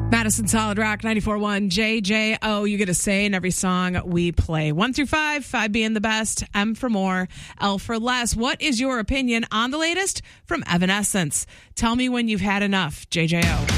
Madison Solid Rock 94.1 JJO. You get a say in every song we play. 1 through 5, 5 being the best, M for more, L for less. What is your opinion on the latest from Evanescence? Tell me when you've had enough, JJO.